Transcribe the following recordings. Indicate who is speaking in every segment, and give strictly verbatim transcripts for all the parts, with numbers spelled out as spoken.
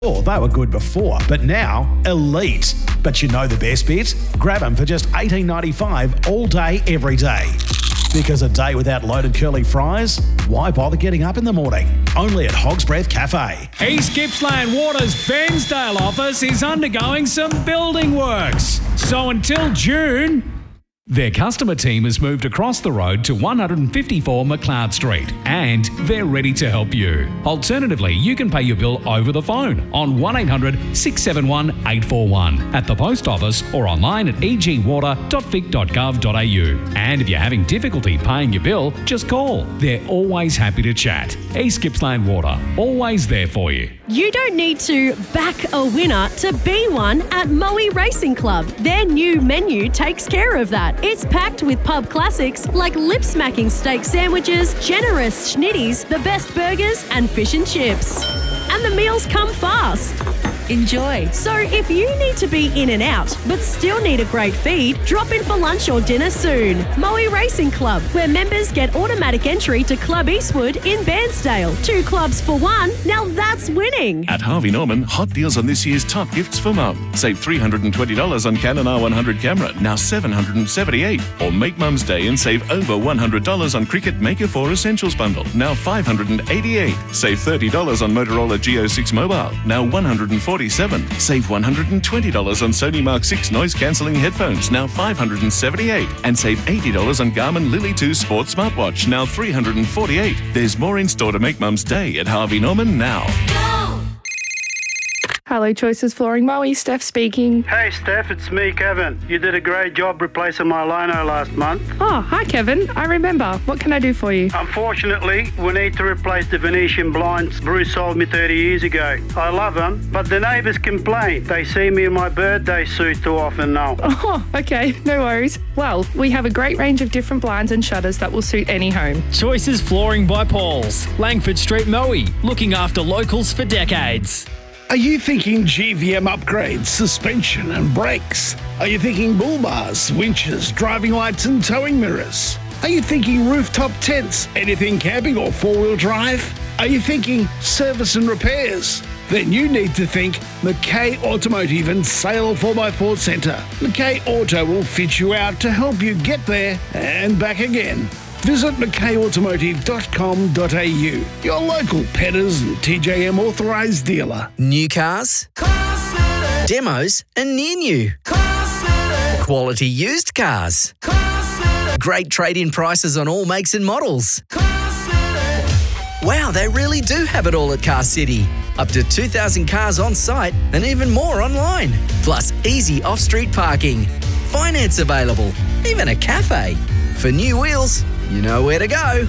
Speaker 1: Oh, they were good before, but now elite. But you know the best bit? Grab them for just eighteen ninety-five all day, every day. Because a day without loaded curly fries? Why bother getting up in the morning? Only at Hog's Breath Cafe.
Speaker 2: East Gippsland Water's Bairnsdale office is undergoing some building works. So until June... Their customer team has moved across the road to one fifty-four McLeod Street and they're ready to help you. Alternatively, you can pay your bill over the phone on one eight hundred six seven one eight four one at the post office or online at e g water dot vic dot gov dot a u. And if you're having difficulty paying your bill, just call. They're always happy to chat. East Gippsland Water, always there for you.
Speaker 3: You don't need to back a winner to be one at Moe Racing Club. Their new menu takes care of that. It's packed with pub classics like lip-smacking steak sandwiches, generous schnitties, the best burgers and fish and chips. And the meals come fast. Enjoy. So if you need to be in and out but still need a great feed, drop in for lunch or dinner soon. Moe Racing Club, where members get automatic entry to Club Eastwood in Bairnsdale. Two clubs for one, now that's winning.
Speaker 4: At Harvey Norman, hot deals on this year's top gifts for mum. Save three hundred twenty dollars on Canon R one hundred camera, now seven hundred seventy-eight dollars. Or make Mum's Day and save over one hundred dollars on Cricket Maker four Essentials Bundle, now five hundred eighty-eight dollars. Save thirty dollars on Motorola Geo six Mobile, now one hundred forty-seven dollars. Save one hundred twenty dollars on Sony Mark six noise-cancelling headphones, now five hundred seventy-eight dollars. And save eighty dollars on Garmin Lily two Sports Smartwatch, now three hundred forty-eight dollars. There's more in store to make Mum's Day at Harvey Norman now.
Speaker 5: Hello, Choices Flooring Moe, Steph speaking.
Speaker 6: Hey, Steph, it's me, Kevin. You did a great job replacing my lino last month.
Speaker 5: Oh, hi, Kevin. I remember. What can I do for you?
Speaker 6: Unfortunately, we need to replace the Venetian blinds Bruce sold me thirty years ago. I love them, but the neighbours complain. They see me in my birthday suit too often now.
Speaker 5: Oh, okay. No worries. Well, we have a great range of different blinds and shutters that will suit any home.
Speaker 2: Choices Flooring by Paul's, Langford Street, Moe, looking after locals for decades.
Speaker 7: Are you thinking G V M upgrades, suspension and brakes? Are you thinking bull bars, winches, driving lights and towing mirrors? Are you thinking rooftop tents, anything camping or four-wheel drive? Are you thinking service and repairs? Then you need to think McKay Automotive and Sale four by four Centre. McKay Auto will fit you out to help you get there and back again. Visit mckay automotive dot com dot a u, your local Petters and T J M authorised dealer.
Speaker 8: New cars, demos and near new, quality used cars, great trade-in prices on all makes and models. Wow, they really do have it all at Car City. Up to two thousand cars on site and even more online. Plus easy off-street parking, finance available, even a cafe. For new wheels, you know where to go.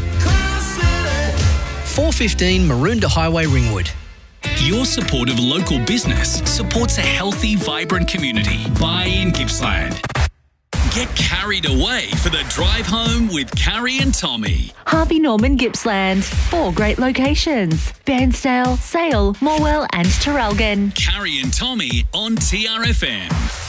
Speaker 8: four fifteen Maroondah Highway, Ringwood.
Speaker 9: Your support of local business supports a healthy, vibrant community. Buy in Gippsland. Get carried away for the drive home with Carrie and Tommy.
Speaker 10: Harvey Norman Gippsland. Four great locations. Bairnsdale, Sale, Morwell and Traralgon.
Speaker 9: Carrie and Tommy on T R F M.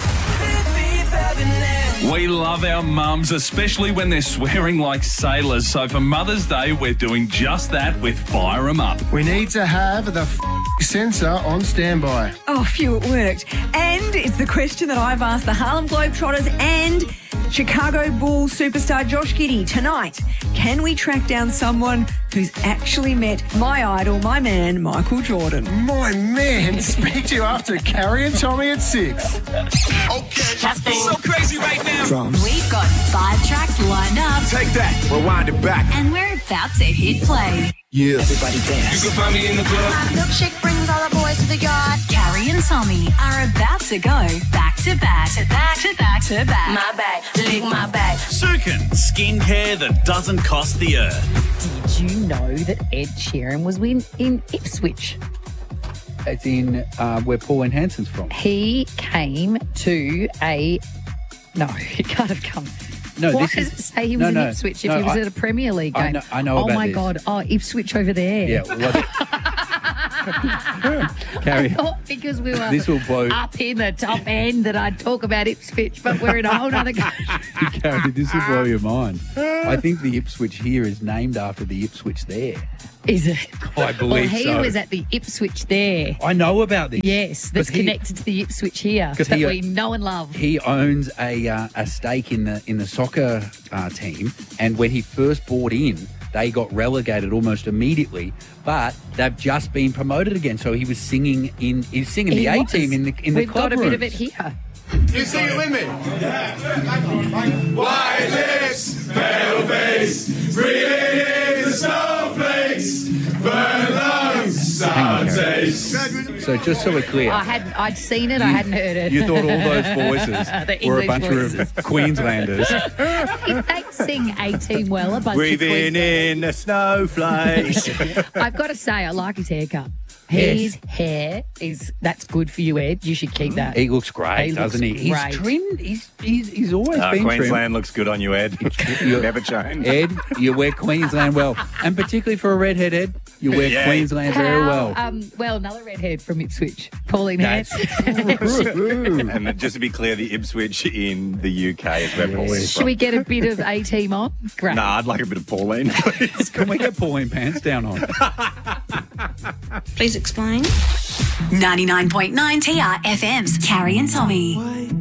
Speaker 11: We love our mums, especially when they're swearing like sailors. So for Mother's Day, we're doing just that with Fire 'em Up.
Speaker 12: We need to have the f- sensor on standby.
Speaker 13: Oh, phew, it worked. And it's the question that I've asked the Harlem Globetrotters and Chicago Bulls superstar Josh Giddey tonight. Can we track down someone who's actually met my idol, my man, Michael Jordan?
Speaker 12: My man? Speak to you after Carrie and Tommy at six.
Speaker 9: Okay. So crazy right now.
Speaker 12: Drums.
Speaker 14: We've got five tracks lined up.
Speaker 12: Take that. Rewind it back.
Speaker 14: And we're about to hit play.
Speaker 12: Yeah. Everybody dance.
Speaker 9: You can find me in the club.
Speaker 14: My milkshake brings all the boys to the yard. Carrie and Tommy are about to go back to back to back to back to back. My back, lick my back.
Speaker 9: Sukin, skincare that doesn't cost the earth.
Speaker 15: Did you know that Ed Sheeran was in, in Ipswich?
Speaker 16: It's in uh, where Paul Hansen's from.
Speaker 15: He came to a... No, he can't have come.
Speaker 16: No,
Speaker 15: Why
Speaker 16: this
Speaker 15: does
Speaker 16: is,
Speaker 15: it say he was
Speaker 16: no,
Speaker 15: in
Speaker 16: no,
Speaker 15: Ipswich if
Speaker 16: no,
Speaker 15: he was
Speaker 16: I,
Speaker 15: at a Premier League game?
Speaker 16: I know, I know
Speaker 15: oh
Speaker 16: about
Speaker 15: my
Speaker 16: this.
Speaker 15: God. Oh, Ipswich over there.
Speaker 16: Yeah. Well, Carrie,
Speaker 15: I thought because we were
Speaker 16: This will blow-
Speaker 15: up in the top end that I'd talk about Ipswich, but we're in a whole other country.
Speaker 16: Carrie, this will blow your mind. I think the Ipswich here is named after the Ipswich there.
Speaker 15: Is it?
Speaker 16: I believe
Speaker 15: well, he
Speaker 16: so.
Speaker 15: was at the Ipswich there.
Speaker 16: I know about this.
Speaker 15: Yes, that's
Speaker 16: he-
Speaker 15: connected to the Ipswich here
Speaker 16: 'Cause
Speaker 15: that
Speaker 16: he-
Speaker 15: we know and love.
Speaker 16: He owns a uh, a stake in the in the soccer uh, team, and when he first bought in, they got relegated almost immediately. But they've just been promoted again. So he was singing in he's singing
Speaker 15: He
Speaker 16: the A
Speaker 15: was.
Speaker 16: team in the in the
Speaker 15: We've
Speaker 16: club
Speaker 15: got a bit of
Speaker 16: rooms.
Speaker 15: it here.
Speaker 17: You sing it with me. White lips, pale face, breathing in the snowflakes, burn lungs, sour taste.
Speaker 16: So just so we're clear,
Speaker 15: I hadn't. I'd seen it. I hadn't heard it.
Speaker 16: you thought all those voices
Speaker 15: The
Speaker 16: were a
Speaker 15: English
Speaker 16: bunch
Speaker 15: voices.
Speaker 16: of Queenslanders.
Speaker 15: They sing A team well. A bunch
Speaker 18: Breathing
Speaker 15: of
Speaker 18: in the snowflakes.
Speaker 15: I've got to say, I like his haircut. His hair is that's good for you, Ed. You should keep that.
Speaker 16: He looks great,
Speaker 15: He
Speaker 16: doesn't
Speaker 15: looks
Speaker 16: he?
Speaker 15: great.
Speaker 16: He's trimmed. He's he's, he's always
Speaker 18: Uh,
Speaker 16: been
Speaker 18: Queensland
Speaker 16: trimmed.
Speaker 18: looks good on you, Ed.
Speaker 16: You-
Speaker 18: Never changed.
Speaker 16: Ed, you wear Queensland well, and particularly for a redhead, Ed, you wear
Speaker 18: Yeah.
Speaker 16: Queensland very
Speaker 15: How,
Speaker 16: well.
Speaker 15: Um, well, another redhead from Ipswich, Pauline
Speaker 18: That's
Speaker 15: Hance.
Speaker 18: And just to be clear, the Ipswich in the U K is where Pauline's
Speaker 15: Should
Speaker 18: from.
Speaker 15: we get a bit of A team on? Great.
Speaker 18: Nah, I'd like a bit of Pauline, please.
Speaker 16: Can we get Pauline pants down on?
Speaker 14: Please explain. ninety-nine point nine T R F M's Carrie and Tommy.